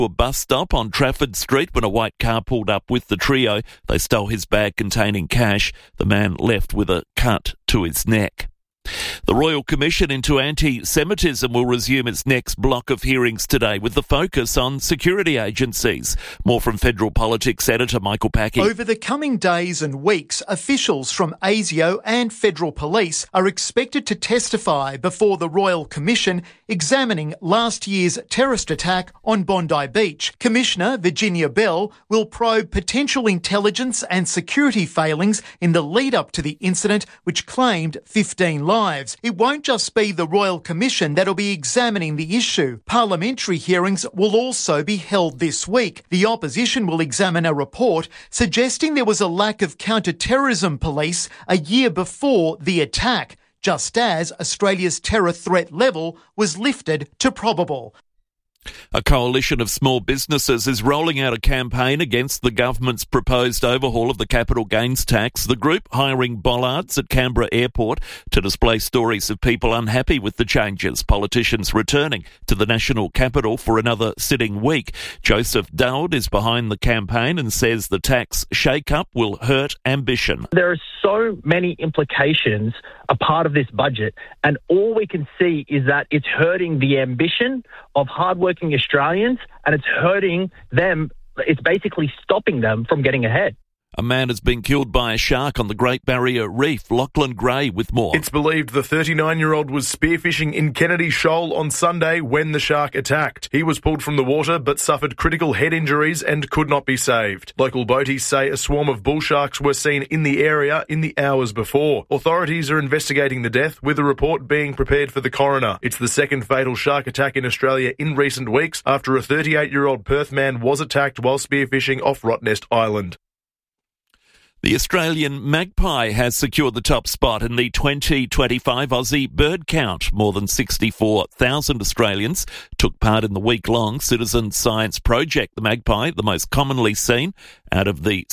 Westwood bus stop on Trafford Street when a white car pulled up with the trio. They stole his bag containing cash. The man left with a cut to his neck. The Royal Commission into Anti-Semitism will resume its next block of hearings today with the focus on security agencies. More from Federal Politics editor Michael Packey. Over the coming days and weeks, officials from ASIO and Federal Police are expected to testify before the Royal Commission examining last year's terrorist attack on Bondi Beach. Commissioner Virginia Bell will probe potential intelligence and security failings in the lead-up to the incident, which claimed 15 lives. It won't just be the Royal Commission that'll be examining the issue. Parliamentary hearings will also be held this week. The opposition will examine a report suggesting there was a lack of counter-terrorism police a year before the attack, just as Australia's terror threat level was lifted to probable. A coalition of small businesses is rolling out a campaign against the government's proposed overhaul of the capital gains tax. The group hiring bollards at Canberra Airport to display stories of people unhappy with the changes. Politicians returning to the national capital for another sitting week. Joseph Dowd is behind the campaign and says the tax shake-up will hurt ambition. There are so many implications a part of this budget, and all we can see is that it's hurting the ambition of hardworking Australians, and it's hurting them. It's basically stopping them from getting ahead. A man has been killed by a shark on the Great Barrier Reef. Lachlan Gray with more. It's believed the 39-year-old was spearfishing in Kennedy Shoal on Sunday when the shark attacked. He was pulled from the water but suffered critical head injuries and could not be saved. Local boaties say a swarm of bull sharks were seen in the area in the hours before. Authorities are investigating the death, with a report being prepared for the coroner. It's the second fatal shark attack in Australia in recent weeks after a 38-year-old Perth man was attacked while spearfishing off Rottnest Island. The Australian magpie has secured the top spot in the 2025 Aussie bird count. More than 64,000 Australians took part in the week-long citizen science project. The magpie, the most commonly seen out of the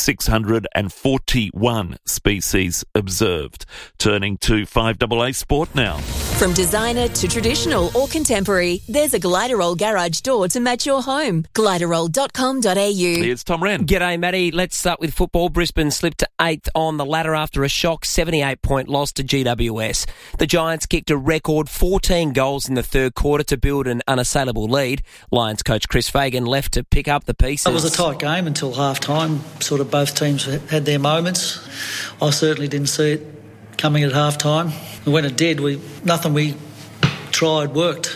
641 species observed. Turning to 5AA Sport now. From designer to traditional or contemporary, there's a Gliderol garage door to match your home. Gliderol.com.au. Here's Tom Wren. G'day, Matty. Let's start with football. Brisbane slipped to 8th on the ladder after a shock 78-point loss to GWS. The Giants kicked a record 14 goals in the third quarter to build an unassailable lead. Lions coach Chris Fagan left to pick up the pieces. It was a tight game until half-time. Sort of both teams had their moments. I certainly didn't see it coming at half-time. And when it did, nothing we tried worked.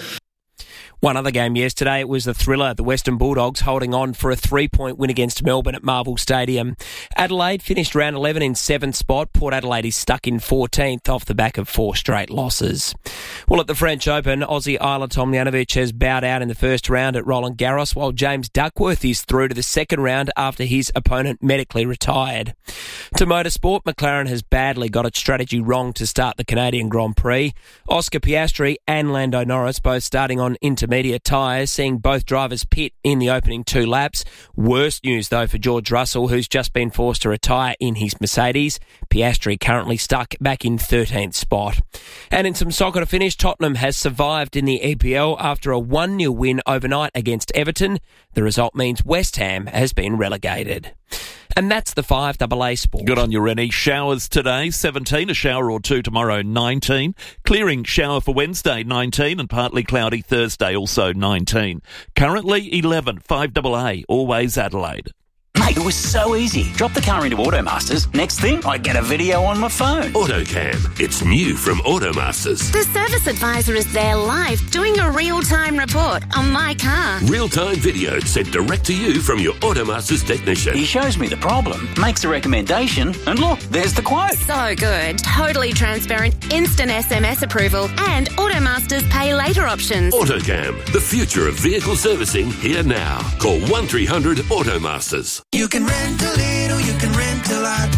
One other game yesterday, it was the thriller, the Western Bulldogs holding on for a 3-point win against Melbourne at Marvel Stadium. Adelaide finished round 11 in 7th spot. Port Adelaide is stuck in 14th off the back of 4 straight losses. Well, at the French Open, Aussie Isla Tomljanovic has bowed out in the first round at Roland Garros, while James Duckworth is through to the second round after his opponent medically retired. To motorsport, McLaren has badly got its strategy wrong to start the Canadian Grand Prix. Oscar Piastri and Lando Norris both starting on intermediate tyres, seeing both drivers pit in the opening 2 laps. Worst news, though, for George Russell, who's just been forced to retire in his Mercedes. Piastri currently stuck back in 13th spot. And in some soccer to finish, Tottenham has survived in the EPL after a 1-0 win overnight against Everton. The result means West Ham has been relegated. And that's the 5AA Sport. Good on you, Rennie. Showers today, 17. A shower or 2 tomorrow, 19. Clearing shower for Wednesday, 19. And partly cloudy Thursday, also 19. Currently 11. 5AA, always Adelaide. Mate, it was so easy. Drop the car into Automasters. Next thing, I get a video on my phone. AutoCam. It's new from Automasters. The service advisor is there live doing a real-time report on my car. Real-time video sent direct to you from your Automasters technician. He shows me the problem, makes a recommendation, and look, there's the quote. So good. Totally transparent, instant SMS approval, and Automasters pay later options. AutoCam. The future of vehicle servicing here now. Call 1300 Automasters. You can rent a little, you can rent a lot.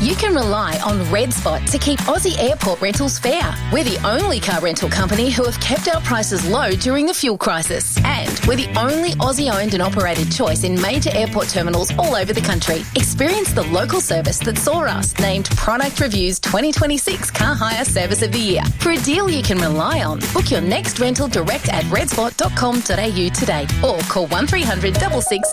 You can rely on Red Spot to keep Aussie airport rentals fair. We're the only car rental company who have kept our prices low during the fuel crisis. And we're the only Aussie-owned and operated choice in major airport terminals all over the country. Experience the local service that saw us named Product Review's 2026 Car Hire Service of the Year. For a deal you can rely on, book your next rental direct at redspot.com.au today or call 1300 66